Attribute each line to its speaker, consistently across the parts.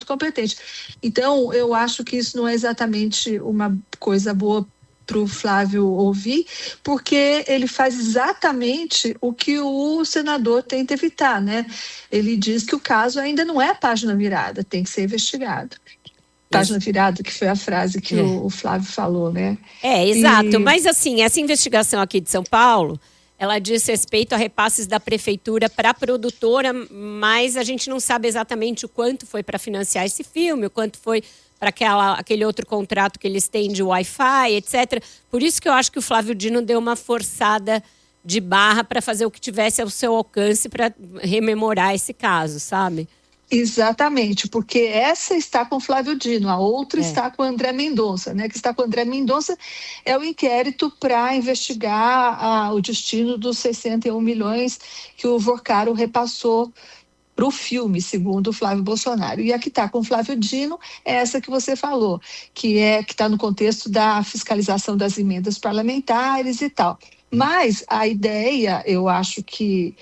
Speaker 1: competente. Então, eu acho que isso não é exatamente uma coisa boa para o Flávio ouvir, porque ele faz exatamente o que o senador tenta evitar, né? Ele diz que o caso ainda não é página virada, tem que ser investigado. Página virada, que foi a frase que o Flávio falou, né?
Speaker 2: Exato. Mas, assim, essa investigação aqui de São Paulo, ela diz respeito a repasses da prefeitura para a produtora, mas a gente não sabe exatamente o quanto foi para financiar esse filme, o quanto foi para aquele outro contrato que eles têm de Wi-Fi, etc. Por isso que eu acho que o Flávio Dino deu uma forçada de barra para fazer o que tivesse ao seu alcance para rememorar esse caso, sabe?
Speaker 1: Exatamente, porque essa está com Flávio Dino, a outra está com André Mendonça, né? Que está com André Mendonça é o inquérito para investigar o destino dos 61 milhões que o Vorcaro repassou para o filme, segundo o Flávio Bolsonaro. E a que está com Flávio Dino é essa que você falou, que está no contexto da fiscalização das emendas parlamentares e tal. Mas a ideia, eu acho que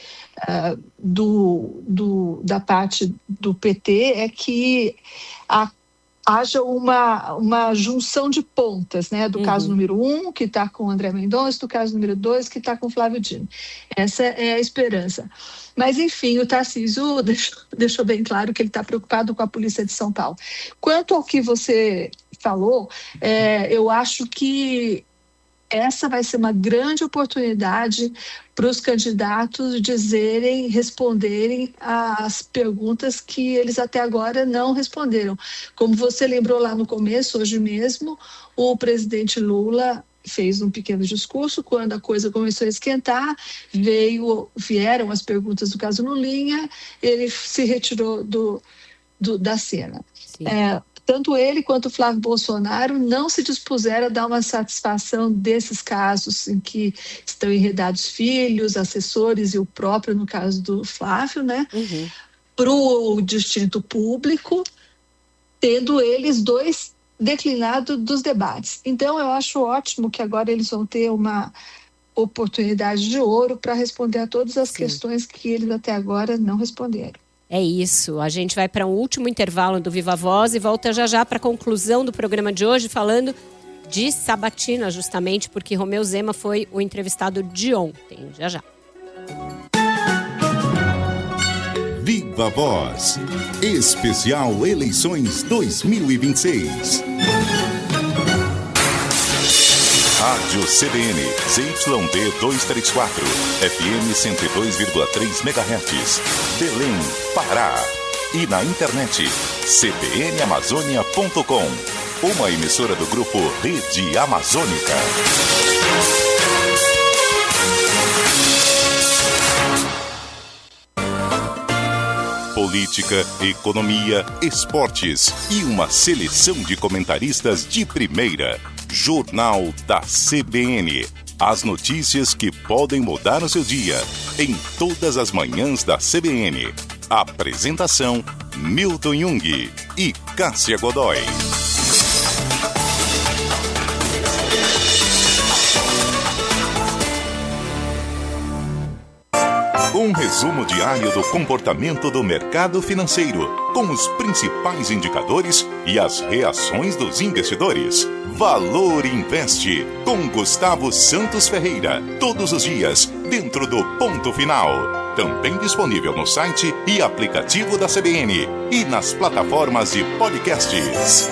Speaker 1: da parte do PT é que haja uma junção de pontas, né? Do caso número 1, que está com André Mendonça, do caso número 2, que está com Flávio Dino. Essa é a esperança. Mas, enfim, o Tarcísio deixou bem claro que ele está preocupado com a Polícia de São Paulo. Quanto ao que você falou, eu acho que essa vai ser uma grande oportunidade para os candidatos responderem às perguntas que eles até agora não responderam. Como você lembrou lá no começo, hoje mesmo, o presidente Lula fez um pequeno discurso. Quando a coisa começou a esquentar, vieram as perguntas do caso Lulinha, ele se retirou da cena. Tanto ele quanto o Flávio Bolsonaro não se dispuseram a dar uma satisfação desses casos em que estão enredados filhos, assessores e o próprio, no caso do Flávio, né? Para o distinto público, tendo eles dois declinado dos debates. Então, eu acho ótimo que agora eles vão ter uma oportunidade de ouro para responder a todas as questões que eles até agora não responderam.
Speaker 2: É isso. A gente vai para um último intervalo do Viva Voz e volta já para a conclusão do programa de hoje, falando de Sabatina, justamente porque Romeu Zema foi o entrevistado de ontem. Já.
Speaker 3: Viva Voz. Especial Eleições 2026. Rádio CBN, ZYD 234, FM 102,3 MHz, Belém, Pará. E na internet, cbnamazônia.com, uma emissora do grupo Rede Amazônica. Política, economia, esportes e uma seleção de comentaristas de primeira. Jornal da CBN. As notícias que podem mudar o seu dia. Em todas as manhãs da CBN. Apresentação: Milton Jung e Cássia Godoy. Um resumo diário do comportamento do mercado financeiro, com os principais indicadores e as reações dos investidores. Valor Investe, com Gustavo Santos Ferreira, todos os dias, dentro do Ponto Final. Também disponível no site e aplicativo da CBN e nas plataformas de podcasts.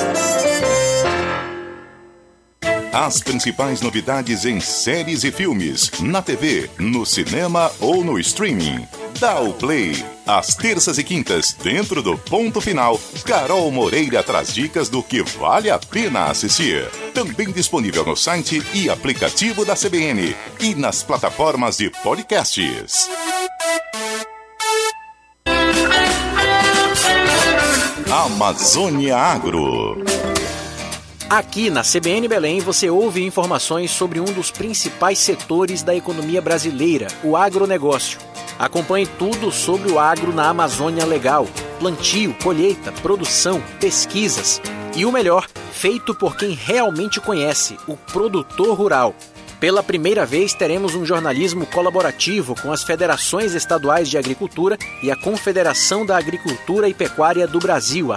Speaker 3: As principais novidades em séries e filmes, na TV, no cinema ou no streaming. Dá o play. Às terças e quintas, dentro do Ponto Final, Carol Moreira traz dicas do que vale a pena assistir. Também disponível no site e aplicativo da CBN e nas plataformas de podcasts. Amazônia Agro.
Speaker 4: Aqui na CBN Belém você ouve informações sobre um dos principais setores da economia brasileira, o agronegócio. Acompanhe tudo sobre o agro na Amazônia Legal: plantio, colheita, produção, pesquisas e o melhor, feito por quem realmente conhece, o produtor rural. Pela primeira vez teremos um jornalismo colaborativo com as federações estaduais de agricultura e a Confederação da Agricultura e Pecuária do Brasil, a